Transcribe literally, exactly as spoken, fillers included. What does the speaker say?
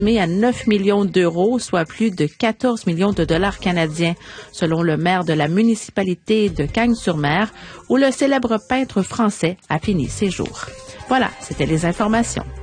estimé à neuf millions d'euros, soit plus de quatorze millions de dollars canadiens, selon le maire de la municipalité de Cagnes-sur-Mer, où le célèbre peintre français a fini ses jours. Voilà, c'était les informations.